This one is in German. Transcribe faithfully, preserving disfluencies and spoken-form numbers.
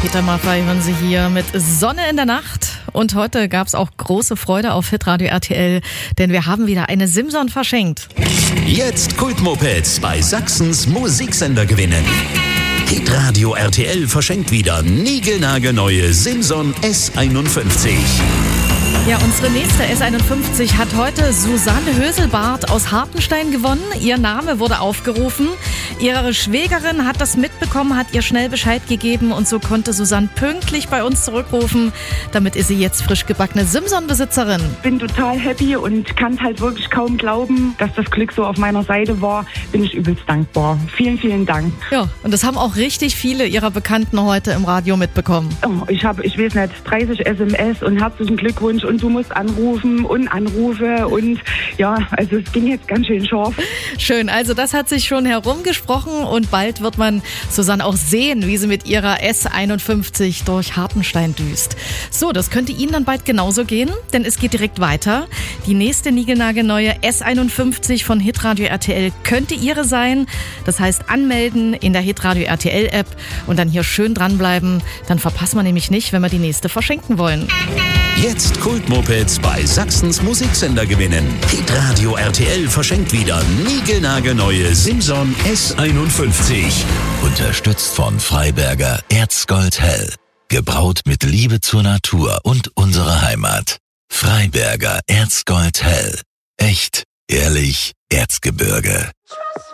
Peter Maffay hören Sie hier mit Sonne in der Nacht. Und heute gab es auch große Freude auf Hitradio R T L, denn wir haben wieder eine Simson verschenkt. Jetzt Kultmopeds bei Sachsens Musiksender gewinnen. Hitradio R T L verschenkt wieder niegelnagelneue Simson S einundfünfzig. Ja, unsere nächste S einundfünfzig hat heute Susanne Höselbart aus Hartenstein gewonnen. Ihr Name wurde aufgerufen. Ihre Schwägerin hat das mitbekommen, hat ihr schnell Bescheid gegeben und so konnte Susanne pünktlich bei uns zurückrufen. Damit ist sie jetzt frisch gebackene Simson-Besitzerin. Bin total happy und kann halt wirklich kaum glauben, dass das Glück so auf meiner Seite war. Bin ich übelst dankbar. Vielen, vielen Dank. Ja, und das haben auch richtig viele ihrer Bekannten heute im Radio mitbekommen. Oh, ich habe, ich weiß nicht, dreißig S M S und herzlichen Glückwunsch und du musst anrufen und Anrufe und ja, also es ging jetzt ganz schön scharf. Schön, also das hat sich schon herumgesprochen und bald wird man Susanne auch sehen, wie sie mit ihrer S einundfünfzig durch Hartenstein düst. So, das könnte Ihnen dann bald genauso gehen, denn es geht direkt weiter. Die nächste niegelnagelneue S einundfünfzig von Hitradio R T L könnte Ihre sein. Das heißt anmelden in der Hitradio R T L App und dann hier schön dranbleiben. Dann verpasst man nämlich nicht, wenn wir die nächste verschenken wollen. Jetzt Kultmopeds bei Sachsens Musiksender gewinnen. Hitradio R T L verschenkt wieder niegelnagelneue Simson S einundfünfzig. Unterstützt von Freiberger Erzgold Hell. Gebraut mit Liebe zur Natur und unserer Heimat. Freiberger Erzgold Hell. Echt, ehrlich, Erzgebirge.